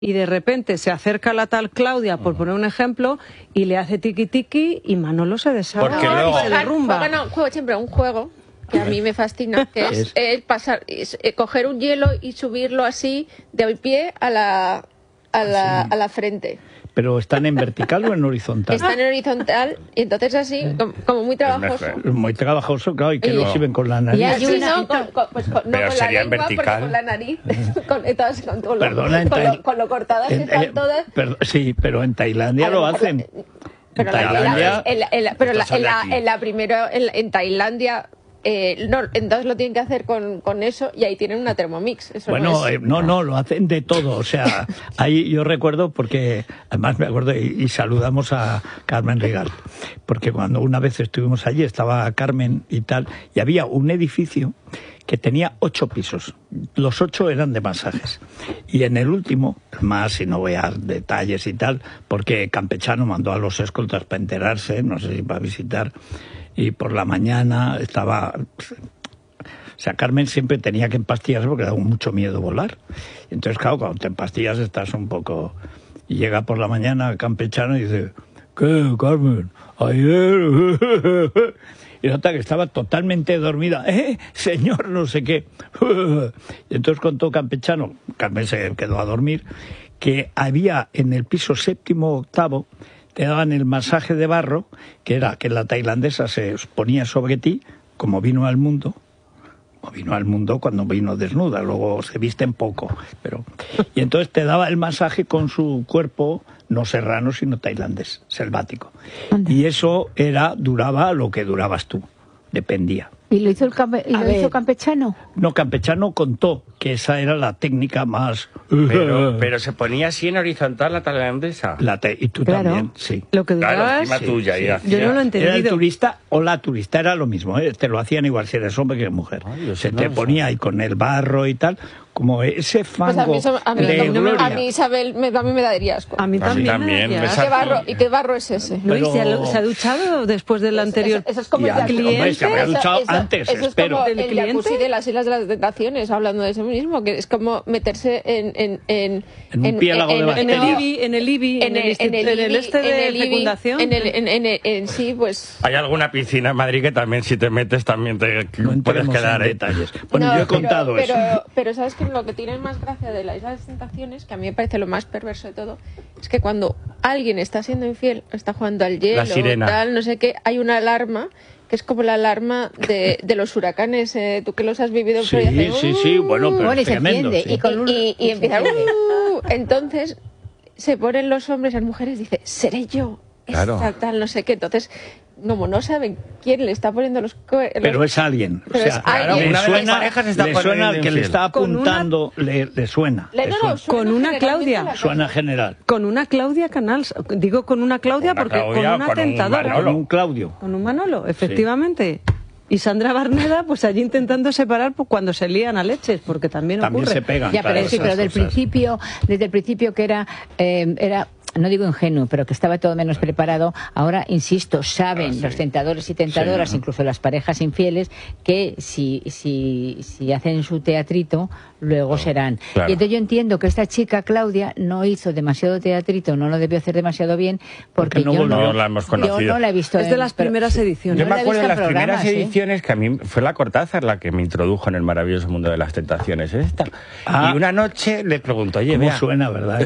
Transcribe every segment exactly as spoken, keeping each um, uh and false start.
y de repente se acerca la tal Claudia, por poner un ejemplo, y le hace tiki tiki y Manolo se deshaga Porque y luego... se derrumba. Juegan, juegan, juego siempre un juego que a mí me fascina, que es, es pasar, es, eh, coger un hielo y subirlo así del pie a la, a la, a la frente. ¿Pero están en vertical o en horizontal? Están en horizontal y entonces así, como, como muy trabajoso. Muy trabajoso, claro, y que Y- lo sirven con la nariz. Y así no, con, con, pues con, no Pero con la sería en lengua, porque vertical. con la nariz, con, entonces, con, con, lo, Perdona, en con, Tail- lo, con lo cortadas que en- están eh, todas. perdón, sí, pero en Tailandia A lo mejor hacen. la- pero En la- Tailandia... en la- en la- pero la- Estos son en de la, aquí. en la primero, en, la- en Tailandia, eh, no, entonces lo tienen que hacer con, con eso y ahí tienen una Thermomix. Eso Bueno, no, es, eh, no, no, lo hacen de todo. O sea, ahí yo recuerdo, porque además me acuerdo, y, y saludamos a Carmen Regal, porque cuando una vez estuvimos allí, estaba Carmen y tal, y había un edificio que tenía ocho pisos. Los ocho eran de masajes. Y en el último, más, si no voy a detalles y tal, porque Campechano mandó a los escoltas para enterarse, no sé si para visitar, y por la mañana estaba... O sea, Carmen siempre tenía que empastillarse porque daba mucho miedo volar. Y entonces, claro, cuando te empastillas estás un poco... Y llega por la mañana Campechano y dice, ¿qué, Carmen? Ayer... Y nota que estaba totalmente dormida. ¿Eh? Señor, no sé qué. Y entonces contó Campechano, Carmen se quedó a dormir, que había en el piso séptimo o octavo, te daban el masaje de barro, que era que la tailandesa se ponía sobre ti, como vino al mundo, como vino al mundo cuando vino desnuda, luego se visten poco, pero... Y entonces te daba el masaje con su cuerpo, no serrano, sino tailandés, selvático. Anda. Y eso era, duraba lo que durabas tú, dependía. ¿Y lo hizo el campe- y A lo ver. hizo Campechano? No, Campechano contó que esa era la técnica más... Pero, pero se ponía así en horizontal la tailandesa. La te- y tú Claro. también, sí. Lo que Claro, duraba encima es... tuya. y sí. hacía- Yo no lo he Era el entendido. turista o la turista, era lo mismo, ¿eh? Te lo hacían igual si eres hombre que mujer. Ay, yo Se sí te no lo ponía ahí con el barro y tal, como ese fango Pues a mí, eso- a mí, de no me- gloria. a mí Isabel, me, a mí me daría asco. A mí A mí también. también, me me daría saca- ¿Qué barro, ¿Y qué barro es ese? Luis, ¿se ha- Pero- ¿se ha duchado después del anterior Eso, eso es como Y el antes, jacuzzi. hombre, se habrá Eso- duchado eso- antes, eso es espero. como ¿Del el cliente? jacuzzi de las Islas de las Tentaciones, hablando de eso mismo, que es como meterse en... En, en, En un piélago de En el bacterias. I B I, en el I B I, en el, en el, en el I B I, este de en el I B I, fecundación. En, el, en, en, en sí, pues... Hay alguna piscina en Madrid que también si te metes también te No puedes entremos quedar, en ¿eh? detalles. Bueno, No, yo he pero- contado pero, eso. Pero sabes que lo que tiene más gracia de la Isla de las Tentaciones, que a mí me parece lo más perverso de todo, es que cuando alguien está siendo infiel, está jugando al hielo, La sirena. tal, no sé qué, hay una alarma que es como la alarma de, de los huracanes, eh, tú que los has vivido. Sí, por ahí, hace, sí, sí, "Uh", bueno, pero Bueno, y es se tremendo. enciende, sí. y con un- y, y y se empieza enciende. "Uh", entonces se ponen los hombres y las mujeres, dice, seré yo, Claro. esta, tal, no sé qué, entonces como no saben quién le está poniendo los, cue- los- Pero es alguien. Pero o sea, es alguien. le Una de las suena, parejas está le poniendo suena al que le infiel. está Con una- apuntando, le, le suena. Le- le no, no, suena. suena Con una generalmente Claudia. la- Suena general. Con una Claudia Canals. Digo con una Claudia Con una porque Claudia, con una con un tentadora. Manolo. Con un Claudio. Con un Manolo, efectivamente. Y Sandra Barneda, pues allí intentando separar pues, cuando se lían a leches, porque también, También ocurre. se pegan. Ya, claro, pero sí, esas pero del cosas. principio, desde el principio que era, eh, era, no digo ingenuo, pero que estaba todo menos preparado, ahora, insisto, saben Ah, sí. los tentadores y tentadoras, Sí, ¿no? incluso las parejas infieles, que si, si, si hacen su teatrito, luego serán. claro. Y entonces yo entiendo que esta chica, Claudia, no hizo demasiado teatrito, no lo debió hacer demasiado bien, porque, Porque no yo volvió. No la hemos conocido. Yo no la he visto. Es de en- las pero- primeras ediciones. Yo No me la he acuerdo de visto las en primeras programas, ¿eh? ediciones que a mí fue la Cortázar la que me introdujo en el maravilloso mundo de las tentaciones. Esta. Ah. Y una noche le pregunto, oye, ¿Cómo vea. suena, verdad?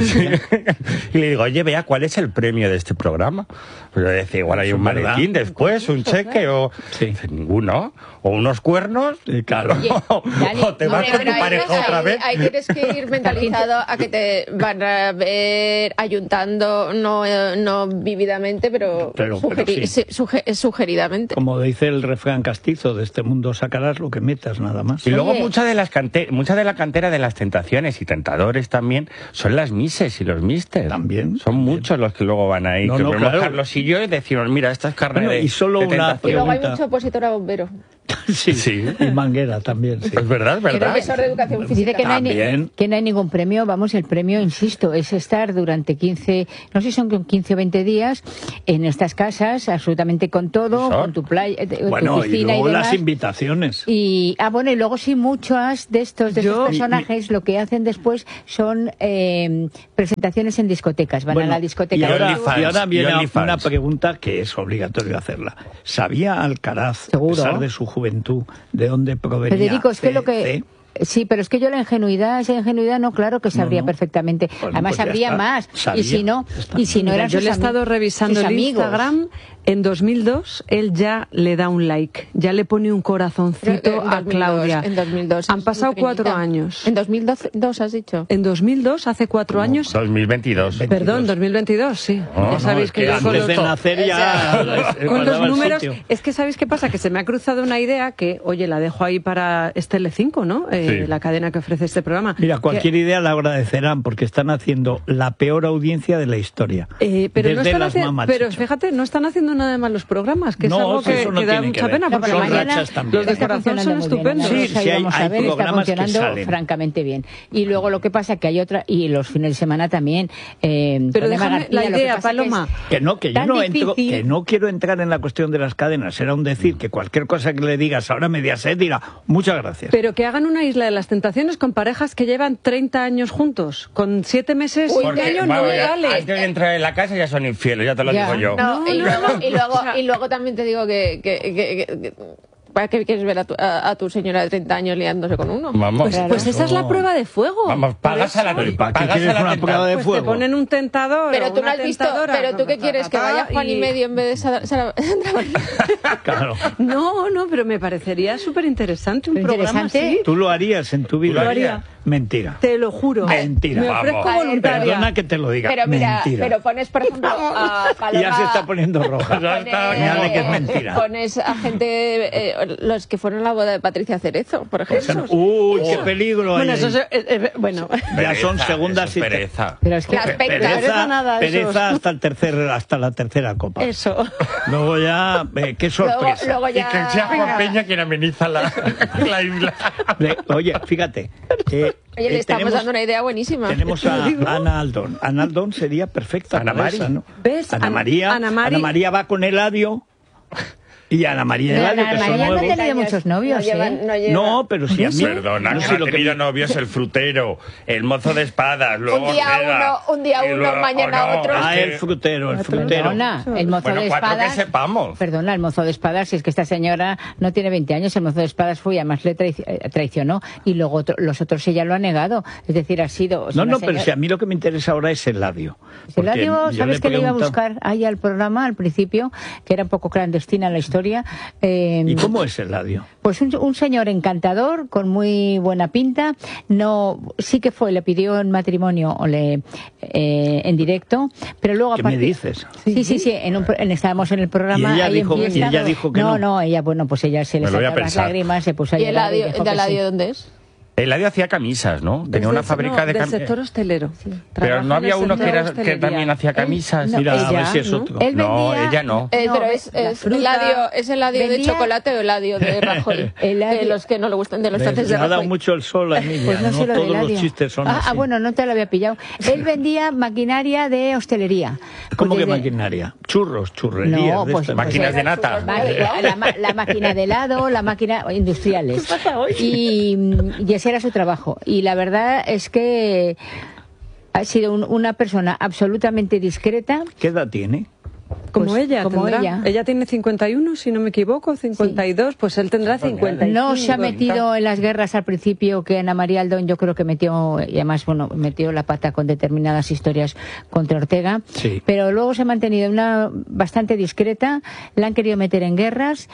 Y le digo, oye, vea, ¿cuál es el premio de este programa? Pues yo decía, igual hay Eso un es verdad. maletín después, un cheque, o Sí. Dice, ninguno. O unos cuernos, Sí, claro. Oye, Dani, o te vas Hombre, con pero tu ahí- pareja ahí- otra vez. Ahí tienes que ir mentalizado a que te van a ver ayuntando, no, eh, no vividamente, pero, Pero- pero sugeri- sí. se- suge- sugeridamente. Como dice el refrán castizo, de este mundo sacarás lo que metas, nada más. Y luego Oye. mucha de las cante mucha de la cantera de las tentaciones y tentadores también son las mises y los misters. También, Son también. muchos los que luego van ahí. No, que no, vemos claro. Carlos y yo y decimos, mira, esta es carne Bueno, de, y solo de una Y tentación. luego hay pregunta. mucho opositor a bombero. Sí, Sí. y Manguera también, sí. Es verdad, es verdad. Profesor de educación física. Dice que no, hay ni, También. que no hay ningún premio, vamos, el premio, insisto, es estar durante quince, no sé si son quince o veinte días en estas casas, absolutamente con todo, Eso. con tu playa, eh, tu Bueno, y piscina y, luego demás. las invitaciones. Y, ah, bueno, y luego sí, muchos de estos, de Yo- estos personajes lo que hacen después son eh, presentaciones en discotecas, van Bueno, a la discoteca. y Y ahora, OnlyFans, y ahora viene y OnlyFans. una pregunta que es obligatorio hacerla. ¿Sabía Alcaraz, Seguro. a pesar de su juventud, de dónde provenía Federico, es que C lo que... C? Sí, pero es que yo la ingenuidad, esa ingenuidad no, claro que sabría no. perfectamente. Bueno, Además pues ya sabría está. más. Sabía, y si no, ya está. y si no Mira, eran yo sus le he estado ami- revisando sus el amigos. Instagram. En dos mil dos, él ya le da un like, ya le pone un corazoncito Pero, eh, en a dos mil dos, Claudia. En dos mil dos. Han es pasado muy cuatro pequeñita. años. En dos mil dos has dicho. En dos mil dos, hace cuatro años. dos mil veintidós. Perdón, dos mil veintidós, sí. No, ya sabéis es que, que yo con antes los, de nacer ya les- con los guardaba el números. sitio. Es que sabéis qué pasa, que se me ha cruzado una idea que, oye, la dejo ahí para Tele cinco, ¿no? Eh, Sí. La cadena que ofrece este programa. Mira, cualquier Que- idea la agradecerán porque están haciendo la peor audiencia de la historia. Eh, pero no Desde están las haci- mamas, pero Chicho. fíjate, no están haciendo nada de mal los programas, que No, es algo sí, que, eso no que da tiene mucha que ver. pena, No, porque por la Son los, mañana rachas también. los de está corazón son funcionando muy bien, estupendos. ¿no? Sí, Eso sí, hay- íbamos a hay ver, está programas que funcionando salen. francamente bien. Y luego lo que pasa que hay otra, y los fines de semana también. Eh, Pero con Eva déjame García, la lo que idea, pasa que es Paloma. Que no, que yo tan no entro, difícil. que no quiero entrar en la cuestión de las cadenas. Era un decir que cualquier cosa que le digas ahora a Mediaset dirá muchas gracias. Pero que hagan una isla de las tentaciones con parejas que llevan treinta años juntos, con siete meses Uy, y un Porque, año no vamos, le ya, vale. antes de entrar en la casa ya son infieles, ya te lo Ya. digo yo. No, No, y, no, luego, no. y, luego, O sea- y luego también te digo que... que, que, que- que- ¿para qué quieres ver a tu, a, a tu señora de treinta años liándose con uno? Vamos. Pues, pues esa es la prueba de fuego. Vamos, pagas a la Pero ¿y para qué pagas quieres a la una tenta- prueba de Pues te fuego? ponen un tentador Pero o tú no una has visto... tentadora, Pero tú qué quieres, que vaya Juan y medio en vez de Sara... Sara- Claro. No, no, pero me parecería súper interesante un Pero programa interesante. así. ¿Tú lo harías en tu vida? lo harías? Mentira. Te lo juro. Mentira. Me ofrezco Vamos. voluntaria. Perdona que te lo diga. Pero mira, mentira. pero pones, por ejemplo, a Paloma... Ya se está poniendo roja. Ya está, pones- Señale que es mentira. Pones a gente... eh, los que fueron a la boda de Patricia Cerezo, por O sea, ejemplo. uy, qué peligro hay Bueno, eso ahí. es, eh, eh, bueno. Ya son Pereza, segundas eso y es pereza. Pero es que Las pecas. pereza pereza, nada, pereza esos. hasta el tercer, hasta la tercera copa. Eso. Luego ya, eh, qué Luego, sorpresa. luego Y ya... que sea Juan Peña quien ameniza la, la isla. Le- Oye, fíjate. eh, Oye, le eh, estamos tenemos, dando una idea buenísima. tenemos a Ana Aldón. Ana Aldón sería perfecta Ana para Mari. esa, ¿no? ¿Ves? Ana Ana- María, Ana Mari- Ana María va con Eladio. Y Ana María y Pero Eladio, Ana que son María no nuevos. tenía muchos novios, no llevan- ¿eh? no llevan- No, pero si a mí... Perdona, no que sé ha lo que tenido me- novios el frutero, el mozo de espadas, luego Un día Ortega, uno, un día y uno, luego- mañana oh, no, otro. es Ah, que- el frutero, el frutero. Perdona, el mozo Bueno, de cuatro que espadas. sepamos. Perdona, el mozo de espadas, si es que esta señora no tiene veinte años, el mozo de espadas fue y además le traici- eh, traicionó y luego otro- los otros ella lo ha negado. Es decir, ha sido. No, una no, pero señora- si a mí lo que me interesa ahora es Eladio. Porque Eladio, yo ¿sabes le que le iba a pregunto- buscar ahí al programa al principio? Que era un poco clandestina la historia. Eh, ¿Y cómo es Eladio? Pues un, un señor encantador, con muy buena pinta. No, sí que fue, le pidió en matrimonio o le, eh, en directo, pero luego a ¿Qué me partir- dices? Sí, sí, sí. En un, pro- en- estábamos en el programa. Y ella ahí dijo- en y fiesta. ella dijo que no. No, ella, bueno, pues ella se le Me lo voy a sacaban las pensar. lágrimas, se puso a ¿Y el llorar y Eladio, dijo de que Eladio sí. dónde es? Eladio hacía camisas, ¿no? Tenía Desde una el- fábrica no, de del camisas. sector hostelero. Pero Trabaja no en había el uno que, sector era, que hostelería. también hacía camisas. no, Mira, a ver ella, si es ¿no? otro. Él No, vendía- ella no. Eh, No, pero ve- es, la es fruta- Eladio, ¿es Eladio de vendía- chocolate o Eladio de Rajoy? Eladio- De los que no le gustan, de los ¿Ves? frases de Le ha dado Rajoy. mucho el sol a Emilia. Pues no sé lo de todos los Eladio. chistes son ah, así. ah, bueno, no te lo había pillado. Él vendía maquinaria de hostelería. ¿Cómo Pues que desde- maquinaria? Churros, churrerías. No, de pues- estas. pues Máquinas de era nata. churros. Ma- la, ma- la máquina de helado, la máquina industriales. Y, y ese era su trabajo. Y la verdad es que ha sido un- una persona absolutamente discreta. ¿Qué edad tiene? Como Pues, ella, como tendrá. ella. tiene cincuenta y uno, si no me equivoco, cincuenta y dos, pues él tendrá cincuenta y cinco. No se ha metido en las guerras al principio que Ana María Aldón yo creo que metió, y además, bueno, metió la pata con determinadas historias contra Ortega, Sí. pero luego se ha mantenido una bastante discreta, la han querido meter en guerras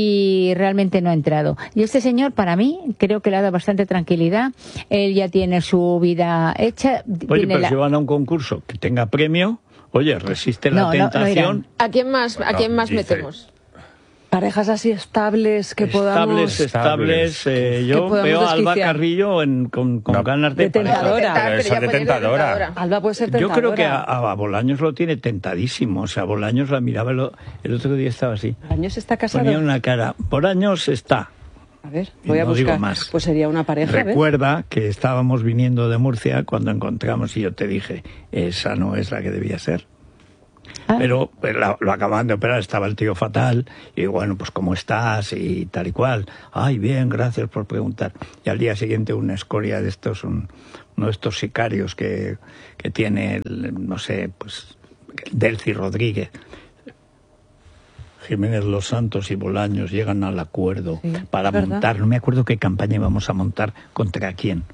y realmente no ha entrado. Y este señor, para mí, creo que le ha dado bastante tranquilidad, él ya tiene su vida hecha. Oye, tiene pero la- si van a un concurso que tenga premio, oye, resiste No, la no, no tentación. irán. ¿A quién más, a No, quién más dice- metemos? Parejas así estables que podamos... Estables, estables. Eh, yo podamos veo a Alba desquiciar. Carrillo en, con, con No, ganas de... de tentadora. Pero eso Ya es de pone tentadora. Alba puede ser Yo tentadora. creo que a, a Bolaños lo tiene tentadísimo. O sea, Bolaños la miraba, el, el otro día estaba así. ¿Años está casado? Ponía una cara. Bolaños está. A ver, Y voy a no buscar. digo más. Pues sería una pareja, ¿ves? Recuerda que estábamos viniendo de Murcia cuando encontramos y yo te dije, esa no es la que debía ser. Ah. Pero pues, la- lo acababan de operar, estaba el tío fatal, y bueno, pues ¿cómo estás? Y tal y cual. Ay, bien, gracias por preguntar. Y al día siguiente una escoria de estos, un- uno de estos sicarios que, que tiene, el, no sé, pues, Delcy Rodríguez. Jiménez Los Santos y Bolaños llegan al acuerdo Sí, para es verdad. montar, no me acuerdo qué campaña íbamos a montar, contra quién.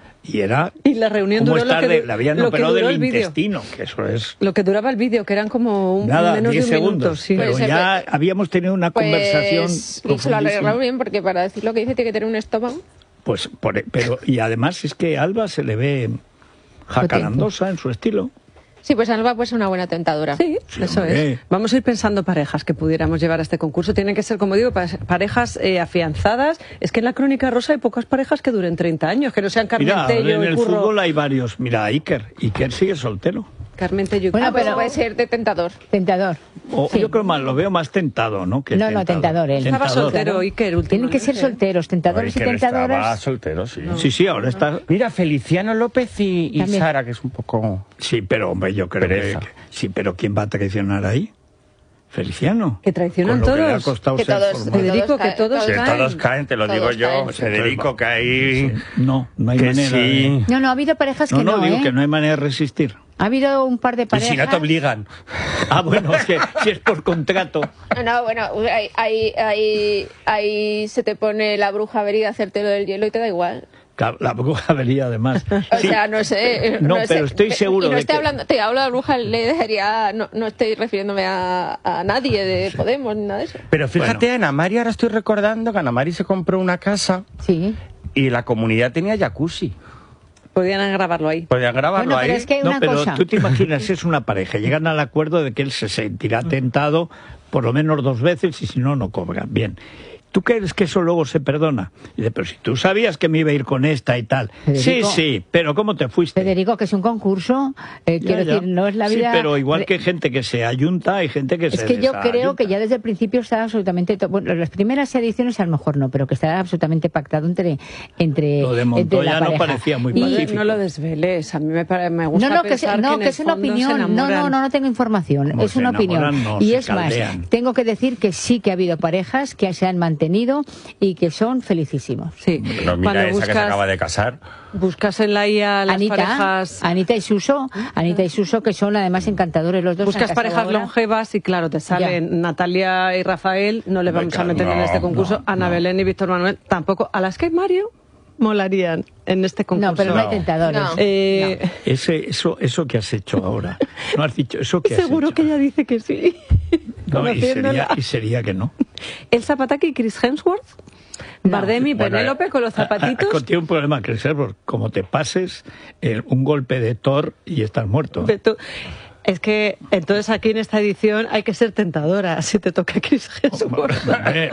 Y era... Y la reunión ¿Cómo duró lo estar que, de- du- le habían lo que operado duró del el vídeo. intestino, que eso es... Lo que duraba el vídeo, que eran como un, Nada, menos de diez un minuto. segundos. Sí. Pero Pues, ya eh, habíamos tenido una Pues conversación se lo profundísima. arreglaron bien, porque para decir lo que dice tiene que tener un estómago. Pues, por- pero, y además es que Alba se le ve jacarandosa en su estilo. Sí, pues Alba pues una buena tentadora. Sí, Sí, eso hombre. es. Vamos a ir pensando parejas que pudiéramos llevar a este concurso. Tienen que ser, como digo, pa- parejas eh, afianzadas. Es que en la Crónica Rosa hay pocas parejas que duren treinta años, que no sean Carmen Mira, Tello en y el Curro. fútbol hay varios. Mira, Iker. Iker sigue soltero. Carmen Tello y Bueno, Ah, pues pero- puede ser de tentador. Tentador. O, Sí. Yo creo más, lo veo más tentado, ¿no? Que No, no, tentador, él. Estaba Tentador. soltero, Iker, últimamente. Tienen que ser solteros, tentadores Ay, y que estaba tentadoras. soltero, sí. Sí, sí, ahora está... Mira, Feliciano López y, y También. Sara, que es un poco... Sí, pero hombre, yo creo que, Pereza. que- sí, pero ¿quién va a traicionar ahí? Feliciano. Que traicionan Con lo que le ha todos. costado Que ser todos- formado. Federico, Todos que caen, todos Que todos caen. todos caen, te lo Todos digo yo, caen. Federico, que hay... No, no hay Que manera sí. de... No, no, ha habido parejas No, que no, no, digo ¿eh? que no hay manera de resistir. Ha habido un par de Y parejas. si no te obligan. Ah, bueno, es que si es por contrato. No, no, bueno, ahí, ahí, ahí, ahí se te pone la bruja a venir a hacerte lo del hielo y te da igual. Claro, la bruja vería además. O Sí. sea, no sé. No, sé. pero estoy seguro Y no de estoy que- hablando, te hablo de la bruja, le dejaría, no, no estoy refiriéndome a, a nadie de Podemos ni nada de eso. Pero fíjate, Bueno. Ana Mari, ahora estoy recordando que Ana Mari se compró una casa Sí. y la comunidad tenía jacuzzi. Podían grabarlo ahí. Podían grabarlo Bueno, ahí. pero es que hay No, una pero cosa. tú te imaginas, es una pareja, llegan al acuerdo de que él se sentirá tentado por lo menos dos veces y si no, no cobran. Bien. ¿Tú crees que eso luego se perdona? Y dice, pero si tú sabías que me iba a ir con esta y tal. Federico- Sí, sí, pero ¿cómo te fuiste? Federico, que es un concurso, eh, Ya, quiero ya. decir, no es la vida... Sí, pero igual re- que gente que se ayunta, hay gente que se Es que yo creo desayunta. que ya desde el principio está absolutamente... to- Bueno, las primeras ediciones a lo mejor no, pero que está absolutamente pactado entre, entre, Lo de entre Montoya la no pareja. parecía muy Y- pacífico. No lo desveles. A mí me, pare- me gusta No, no, que, es- pensar no, en que el es una fondo se opinión. No, no, enamoran. no, no tengo información. Como es se una opinión. enamoran, no, y se es más, caldean. tengo que decir que sí que ha habido parejas que se han mantenido y que son felicísimos. Sí. Pero mira Cuando esa que se buscas, acaba de casar. buscas en la I A las Anita, parejas... Anita y Suso, Anita y Suso, que son además encantadores los dos. Buscas se han casado parejas ahora. longevas y claro, te salen Natalia y Rafael, no le Hombre, vamos a claro, meter en no, este concurso, no, Ana no. Belén y Víctor Manuel tampoco, a las que Mario molarían en este concurso. No, pero no hay No. tentadores. No. Eh, Ese, eso, eso que has hecho ahora. No has dicho eso que has seguro hecho. que ella dice que sí. No, y, Conociéndola. sería, y sería que no. Elsa Pataki y Chris Hemsworth, No. Bardem y Bueno, Penélope con los zapatitos. Contigo un problema, Chris Hemsworth. Como te pases eh, un golpe de Thor y estás muerto. Ve tú. Es que entonces aquí en esta edición hay que ser tentadora si te toca Chris Hemsworth. Hombre,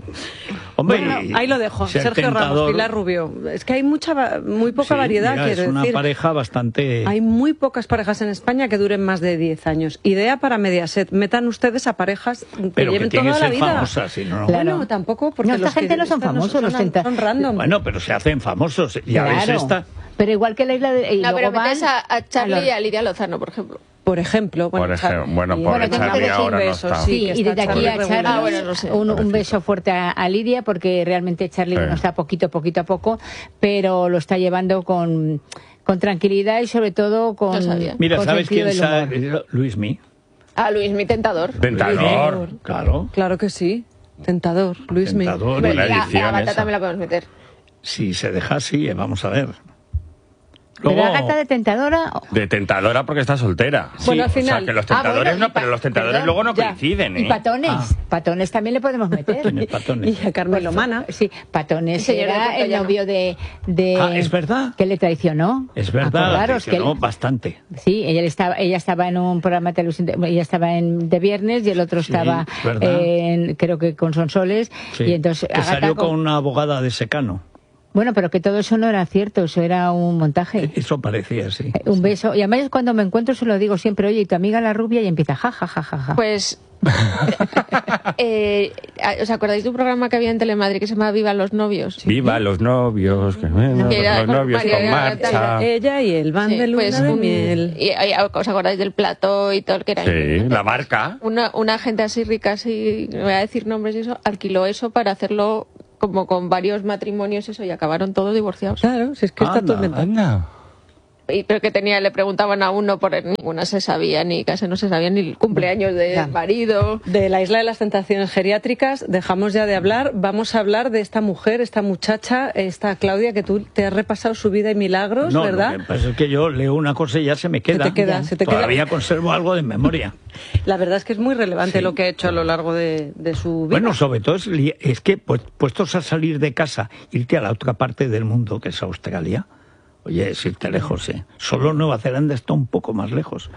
hombre, Bueno, y ahí lo dejo. ser Sergio Ramos, tentador, Pilar Rubio. Es que hay mucha, va- muy poca sí, variedad, mira, quiero es una decir. pareja bastante... Hay muy pocas parejas en España que duren más de diez años. Idea para Mediaset. Metan ustedes a parejas que pero lleven que tiene toda que la ser vida. famosas, si no, no. Claro. Bueno, tampoco, porque No, esta los que gente no son están famosos, los son, tenta- son random. Bueno, pero se hacen famosos. Ya ves Claro. esta... Pero igual que la isla de... y No, pero luego van metes a, a Charlie a los- y a Lidia Lozano, por ejemplo. Por ejemplo, bueno, Por ejemplo, Char- bueno, y- pobre Bueno, tengo Charlie que decir ahora no besos, está. sí, Sí, que y está desde aquí a Charlie Charlie Ah, bueno, no sé. un, un beso fuerte a, a Lidia, porque realmente Charlie Sí. no está poquito, poquito a poco, pero lo está llevando con, con tranquilidad y sobre todo con, No sabía. Mira, con ¿sabes sentido quién del humor. sabe? Luismi. A Luis, mi tentador. Tentador. Claro. Claro que sí. Tentador, Luis Miguel. Tentador. Pero Buena la, edición la batata esa. me la podemos meter. Si se deja así, eh, vamos a ver. Luego, ¿Pero Ágata de tentadora? De tentadora porque está soltera. Bueno, al O sea, final- que los Ah, tentadores bueno, y no, pero pa- los tentadores perdón, luego no ya. coinciden, ¿eh? Y patones. Ah. Patones también le podemos meter. Tiene patones. Y a Carmelo Mana. Sí, Patones Señor era de el Portollano. novio de, de... Ah, ¿es verdad? Que le traicionó. Es verdad, la Acordaros que traicionó él- bastante. Sí, ella estaba, ella estaba en un programa de televisión, de- ella estaba en de viernes y el otro Sí, estaba, es verdad. en, creo que con Sonsoles. Sí. Y entonces que Ágata salió con- con una abogada de secano. Bueno, pero que todo eso no era cierto, eso era un montaje. Eso parecía, sí. Eh, Un beso. Y además cuando me encuentro se lo digo siempre, oye, ¿y tu amiga la rubia? Y empieza, ja, ja, ja, ja, ja. Pues, eh, ¿os acordáis de un programa que había en Telemadrid que se llamaba Viva los novios? Viva los novios, que- Que era los con novios María con marcha. Gabriela. Ella y el van Sí, de luna pues de un- miel. Y, y- ¿os acordáis del plató y todo el que era? Sí, la marca. Una, una gente así rica, así, no voy a decir nombres y eso, alquiló eso para hacerlo como con varios matrimonios eso y acabaron todos divorciados. Claro, si es que está Anda, todo inventado. Anda. Y pero que tenía, le preguntaban a uno por ninguna se sabía, ni casi no se sabía ni el cumpleaños del Ya. marido. De la isla de las tentaciones geriátricas dejamos ya de hablar. Vamos a hablar de esta mujer, esta muchacha, esta Claudia, que tú te has repasado su vida y milagros, No, ¿verdad? lo que pasa es que yo leo una cosa y ya se me queda. te queda, se te queda. Todavía conservo algo de memoria. La verdad es que es muy relevante Sí. lo que ha hecho a lo largo de, de su vida. Bueno, sobre todo es, li- es que pues, puestos a salir de casa, irte a la otra parte del mundo, que es Australia, oye, es irte lejos, ¿eh? Solo Nueva Zelanda está un poco más lejos.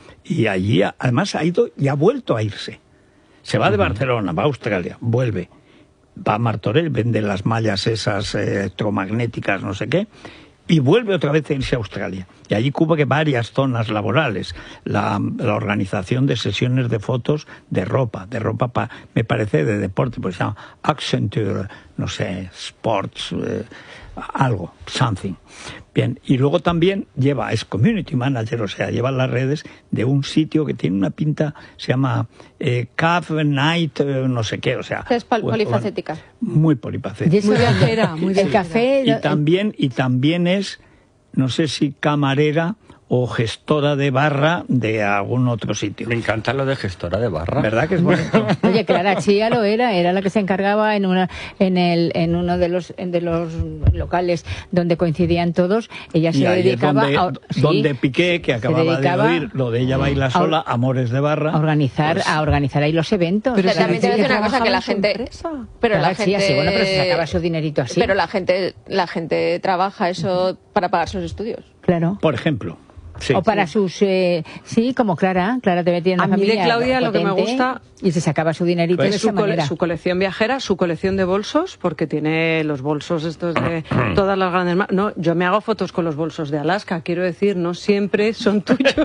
Y allí, a- además, ha ido y ha vuelto a irse. Se va de Barcelona, va a Australia, vuelve. Va a Martorell, vende las mallas esas eh, electromagnéticas, no sé qué, y vuelve otra vez a irse a Australia. Y allí cubre varias zonas laborales. La, la organización de sesiones de fotos de ropa, de ropa, pa, me parece, de deporte, pues se llama Accenture, no sé, Sports, eh, algo, something. Bien, y luego también lleva, es community manager, o sea, lleva las redes de un sitio que tiene una pinta, se llama eh, Cave Night, eh, no sé qué, o sea. Es pol- pues, polifacética. Muy Y polifacética. eso- Muy viajera, muy el viajera. café... Y también, y también es, no sé si camarera o gestora de barra de algún otro sitio. Me encanta lo de gestora de barra. ¿Verdad que es bonito? Oye, Clara Chía lo era, era la que se encargaba en una, en el, en uno de los, de los locales donde coincidían todos. Ella se Y ahí es dedicaba donde, a, sí, donde Piqué, que se acababa de dedicaba oír lo de ella baila a- sola, Amores de Barra. a organizar, pues, a organizar ahí los eventos. Pero si también te voy a decir una cosa, que la trabajaba en su gente... empresa. Pero la Clara gente... Chía, sí, bueno, pero se sacaba su dinerito así. Pero la gente, la gente trabaja eso para pagar sus estudios. Claro. Por ejemplo. Sí. O para sus... Eh, sí, como Clara. Clara debe tener una A mí de familia Claudia lo que me potente gusta- Y se sacaba su dinerito Tiene de su, esa cole- manera. su colección viajera, su colección de bolsos, porque tiene los bolsos estos de todas las grandes marcas. No, yo me hago fotos con los bolsos de Alaska, quiero decir, no siempre son tuyos.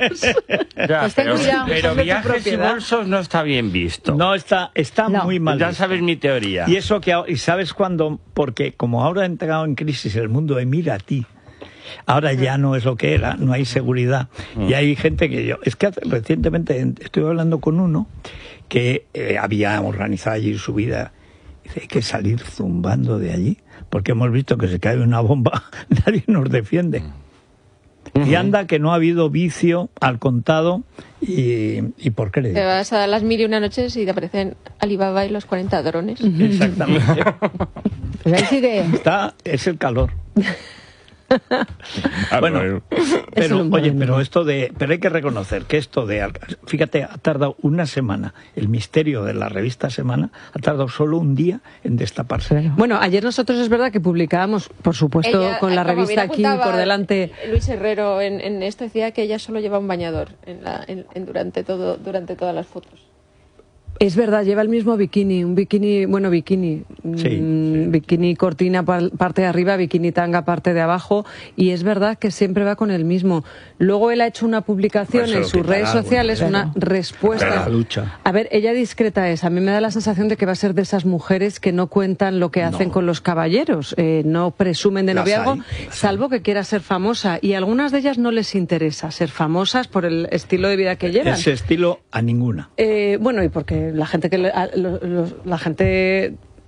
Ya, Pues ten pero, cuidado, pero son de tu viajes y propiedad. bolsos no está bien visto. No, está, está No. muy mal. Ya visto. sabes mi teoría. Y eso que, y sabes cuándo, porque como ahora ha entrado en crisis el mundo de mira a ti, ahora ya no es lo que era, no hay seguridad. Y hay gente que yo, es que hace- recientemente estoy hablando con uno que eh, había organizado allí su vida. Dice, hay que salir zumbando de allí, porque hemos visto que se cae una bomba, nadie nos defiende. Y anda que no ha habido vicio al contado y, y por Te crédito. vas a las mil y una noches y te aparecen Alibaba y los cuarenta drones. Exactamente. Pues ahí sigue. Está, es el calor. Ah, Bueno, pero Eso lo oye, entiendo. pero esto de, pero hay que reconocer que esto de, fíjate, ha tardado una semana, el misterio de la revista Semana ha tardado solo un día en destaparse. Bueno, ayer nosotros es verdad que publicábamos, por supuesto, Ella, con la como revista bien aquí apuntaba por delante. Luis Herrero en, en esto decía que ella solo lleva un bañador en la, en, en durante todo durante todas las fotos. Es verdad, lleva el mismo bikini, un bikini, bueno, bikini, Sí, mm, sí. bikini cortina par- parte de arriba, bikini tanga parte de abajo, y es verdad que siempre va con el mismo. Luego él ha hecho una publicación Pues se en lo sus quitará redes alguna sociales, vez, una ¿no? respuesta. Para la lucha. A ver, ella discreta es, a mí me da la sensación de que va a ser de esas mujeres que no cuentan lo que hacen No. con los caballeros, eh, no presumen de Las noviazgo, hay, las hay. salvo que quiera ser famosa, y a algunas de ellas no les interesa ser famosas por el estilo de vida que llevan. Ese estilo a ninguna. Eh, bueno, y porque la gente que le- a- lo- los- la gente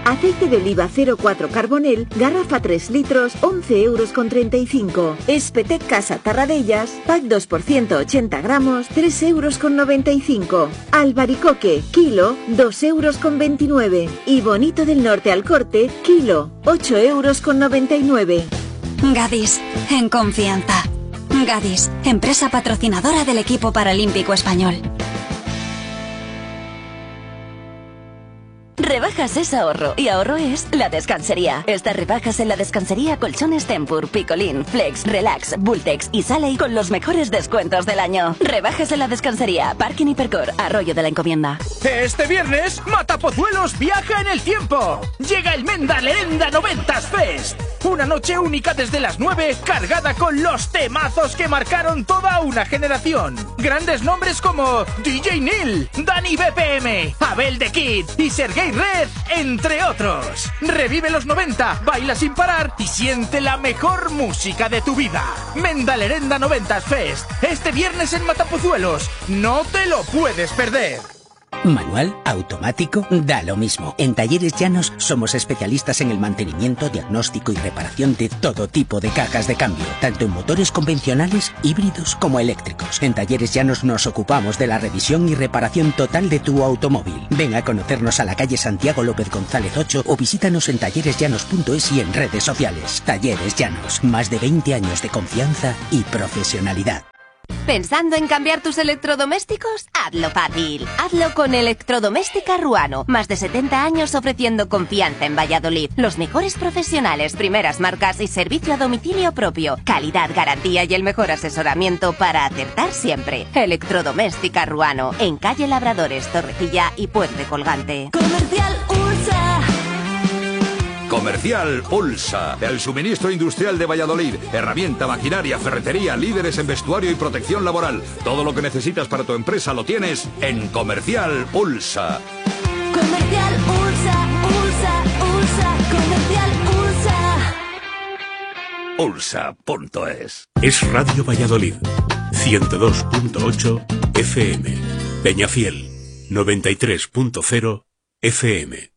Aceite de oliva cero cuatro Carbonel, garrafa tres litros, once euros con treinta y cinco. Espetec Casa Tarradellas, pack dos por ciento ochenta gramos, tres euros con noventa y cinco. Albaricoque, kilo, dos euros con veintinueve. Y Bonito del Norte al Corte, kilo, ocho euros con noventa y nueve. Gadis, en confianza. Gadis, empresa patrocinadora del equipo paralímpico español. Rebajas es ahorro y ahorro es La Descansería. Estas rebajas en La Descansería, colchones Tempur, Picolín, Flex, Relax, Bultex y Sale con los mejores descuentos del año. Rebajas en La Descansería, Parking Hipercor, Arroyo de la Encomienda. Este viernes, Matapozuelos viaja en el tiempo. Llega el Menda Lerenda noventas Fest. Una noche única desde las nueve, cargada con los temazos que marcaron toda una generación. Grandes nombres como D J Neil, Dani B P M, Abel The Kid y Sergei Red, entre otros. Revive los noventa, baila sin parar y siente la mejor música de tu vida. Menda Lerenda noventas Fest, este viernes en Matapozuelos. No te lo puedes perder. Manual, automático, da lo mismo. En Talleres Llanos somos especialistas en el mantenimiento, diagnóstico y reparación de todo tipo de cajas de cambio, tanto en motores convencionales, híbridos como eléctricos. En Talleres Llanos nos ocupamos de la revisión y reparación total de tu automóvil. Ven a conocernos a la calle Santiago López González ocho o visítanos en talleres llanos punto es y en redes sociales. Talleres Llanos, más de veinte años de confianza y profesionalidad. ¿Pensando en cambiar tus electrodomésticos? Hazlo fácil. Hazlo con Electrodoméstica Ruano. Más de setenta años ofreciendo confianza en Valladolid. Los mejores profesionales, primeras marcas y servicio a domicilio propio. Calidad, garantía y el mejor asesoramiento para acertar siempre. Electrodoméstica Ruano. En calle Labradores, Torrecilla y Puente Colgante. Comercial Ursa. Comercial Ulsa, el suministro industrial de Valladolid. Herramienta, maquinaria, ferretería, líderes en vestuario y protección laboral. Todo lo que necesitas para tu empresa lo tienes en Comercial Ulsa. Comercial Ursa, Ursa, Ursa, Comercial Ursa. Ulsa punto es. Es Radio Valladolid, ciento dos punto ocho F M. Peñafiel, noventa y tres punto cero F M.